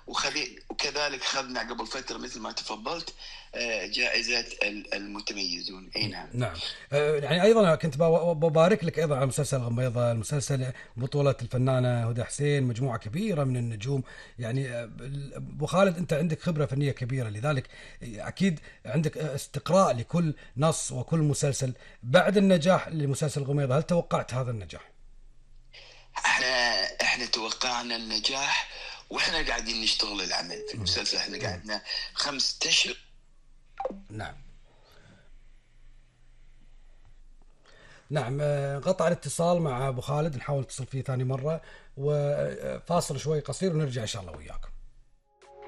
وكذلك خذنا قبل فترة مثل ما تفضلت جائزة المتميزون. اي نعم. نعم. يعني ايضا كنت ببارك لك ايضا على مسلسل غميضه، المسلسل بطوله الفنانه هدى حسين، مجموعه كبيره من النجوم. يعني ابو خالد انت عندك خبره فنيه كبيره، لذلك اكيد عندك استقراء لكل نص وكل مسلسل. بعد النجاح لمسلسل غميضه، هل توقعت هذا النجاح؟ احنا توقعنا النجاح واحنا قاعدين نشتغل العمل في المسلسل. احنا قعدنا 5 اشهر. نعم. نعم. قطع الاتصال مع ابو خالد، نحاول نتصل فيه ثاني مره، وفاصل شوي قصير ونرجع ان شاء الله وياكم.